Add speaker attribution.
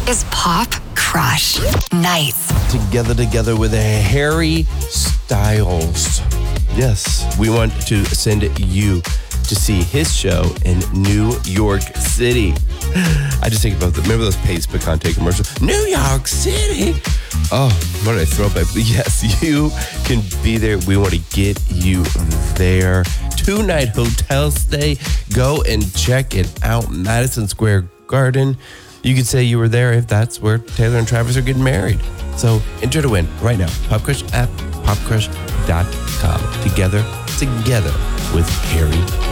Speaker 1: is Pop Crush Nights.
Speaker 2: Together with Harry Styles. Yes, we want to send you to see his show in New York City. I just think about remember those Pace Picante commercials? New York City. Oh, what did I throw back? Yes, you can be there. We want to get you there. 2-night hotel stay. Go and check it out. Madison Square Garden. You could say you were there if that's where Taylor and Travis are getting married. So enter to win right now. Pop Crush at popcrush.com. Together with Harry